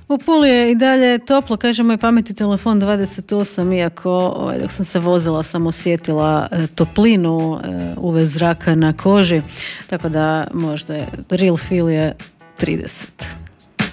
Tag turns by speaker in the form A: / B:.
A: U Puli je i dalje toplo, kaže moj pametni telefon 28, iako dok sam se vozila sam osjetila toplinu UV zraka na koži, tako da možda je real feel je 30.